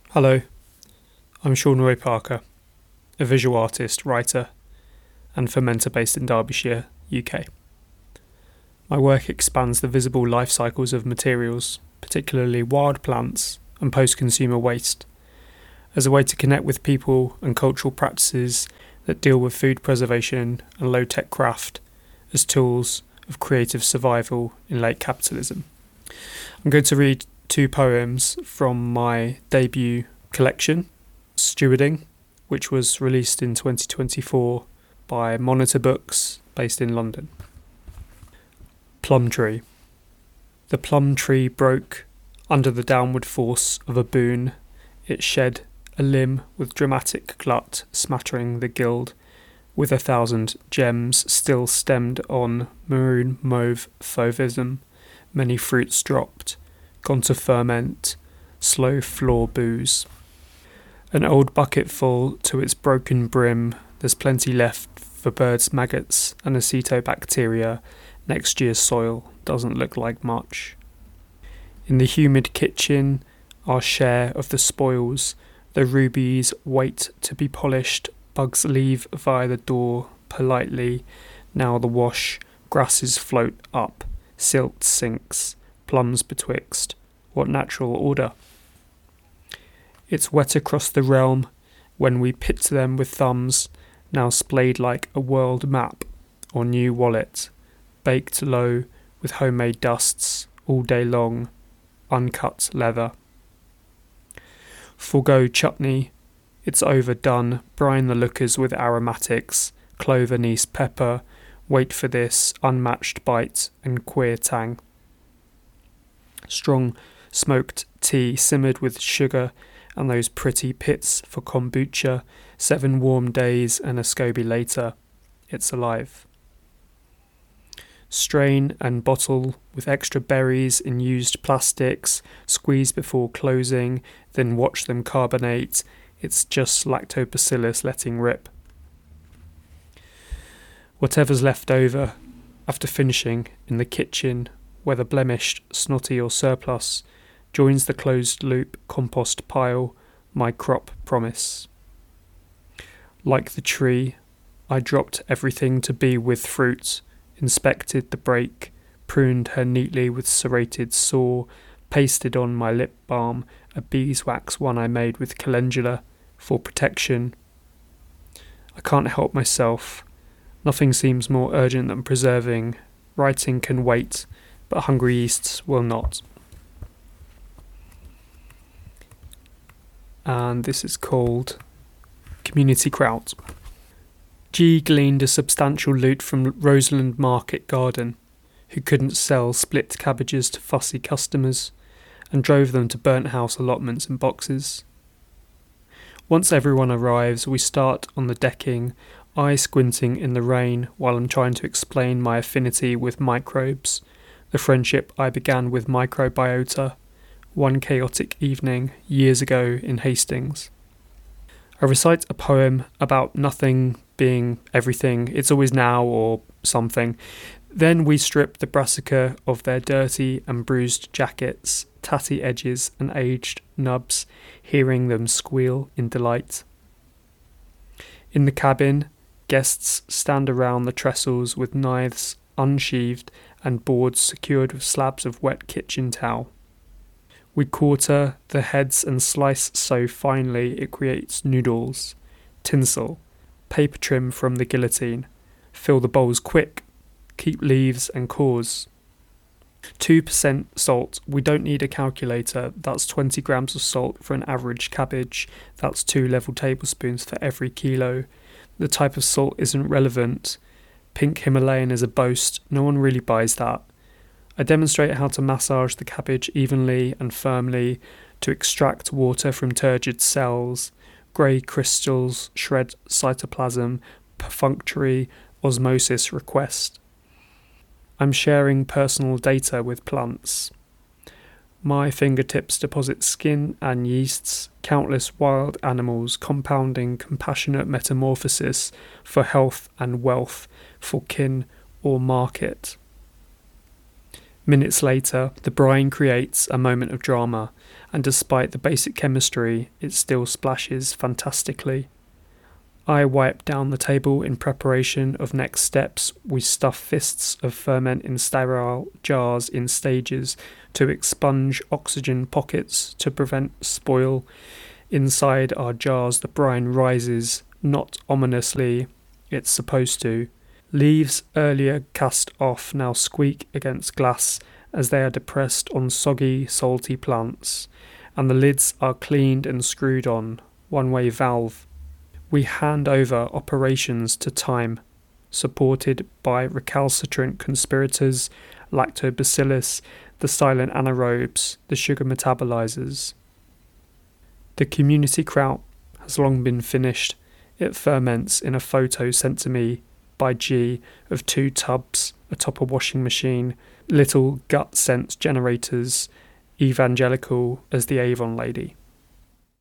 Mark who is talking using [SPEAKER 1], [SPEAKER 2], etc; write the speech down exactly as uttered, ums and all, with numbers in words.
[SPEAKER 1] Hello, I'm Sean Roy Parker, a visual artist, writer, and fermenter based in Derbyshire, U K. My work expands the visible life cycles of materials, particularly wild plants and post-consumer waste, as a way to connect with people and cultural practices that deal with food preservation and low-tech craft as tools of creative survival in late capitalism. I'm going to read two poems from my debut collection, Stewarding, which was released in twenty twenty-four by Monitor Books, based in London. Plum Tree. The plum tree broke under the downward force of a boon. It shed a limb with dramatic glut, smattering the guild with a thousand gems still stemmed on maroon mauve fauvism. Many fruits dropped, gone to ferment, slow floor booze. An old bucket full to its broken brim, there's plenty left for birds' maggots and acetobacteria. Next year's soil doesn't look like much. In the humid kitchen, our share of the spoils, the rubies wait to be polished, bugs leave via the door politely. Now the wash, grasses float up, silt sinks, plums betwixt. What natural order? It's wet across the realm when we pit them with thumbs, now splayed like a world map or new wallet, baked low with homemade dusts all day long, uncut leather. Forgo chutney, it's overdone, brine the lookers with aromatics, clove anise pepper, wait for this unmatched bite and queer tang. Strong smoked tea simmered with sugar and those pretty pits for kombucha, seven warm days and a SCOBY later, it's alive. Strain and bottle with extra berries in used plastics, squeeze before closing, then watch them carbonate, it's just lactobacillus letting rip. Whatever's left over after finishing in the kitchen, whether blemished, snotty or surplus, joins the closed loop compost pile, my crop promise. Like the tree, I dropped everything to be with fruit, inspected the break, pruned her neatly with serrated saw, pasted on my lip balm, a beeswax one I made with calendula for protection. I can't help myself. Nothing seems more urgent than preserving. Writing can wait, but hungry yeasts will not. And this is called Community Kraut. G gleaned a substantial loot from Roseland Market Garden, who couldn't sell split cabbages to fussy customers, and drove them to burnt house allotments in boxes. Once everyone arrives, we start on the decking, eye squinting in the rain while I'm trying to explain my affinity with microbes, the friendship I began with microbiota, one chaotic evening years ago in Hastings. I recite a poem about nothing being everything, it's always now or something. Then we strip the brassica of their dirty and bruised jackets, tatty edges and aged nubs, hearing them squeal in delight. In the cabin, guests stand around the trestles with knives unsheathed and boards secured with slabs of wet kitchen towel. We quarter the heads and slice so finely it creates noodles, tinsel, paper trim from the guillotine. Fill the bowls quick, keep leaves and cores. two percent salt, we don't need a calculator, that's twenty grams of salt for an average cabbage, that's two level tablespoons for every kilo. The type of salt isn't relevant. Pink Himalayan is a boast, no one really buys that. I demonstrate how to massage the cabbage evenly and firmly to extract water from turgid cells. Grey crystals shred cytoplasm, perfunctory osmosis request. I'm sharing personal data with plants. My fingertips deposit skin and yeasts, countless wild animals compounding compassionate metamorphosis for health and wealth, for kin or market. Minutes later, the brine creates a moment of drama, and despite the basic chemistry, it still splashes fantastically. I wipe down the table in preparation of next steps. We stuff fists of ferment in sterile jars in stages to expunge oxygen pockets to prevent spoil. Inside our jars, the brine rises, not ominously, it's supposed to. Leaves earlier cast off now squeak against glass as they are depressed on soggy, salty plants, and the lids are cleaned and screwed on, one-way valve. We hand over operations to time, supported by recalcitrant conspirators, lactobacillus, the silent anaerobes, the sugar metabolizers. The community kraut has long been finished. It ferments in a photo sent to me by G of two tubs atop a washing machine, little gut sense generators, evangelical as the Avon lady.